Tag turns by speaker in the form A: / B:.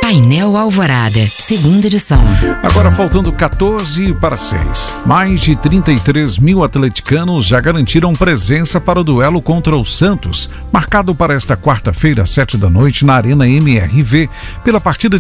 A: Painel Alvorada, segunda edição.
B: Agora faltando 14 para 6. Mais de 33 mil atleticanos já garantiram presença para o duelo contra o Santos, marcado para esta quarta-feira, às 7 da noite, na Arena MRV, pela partida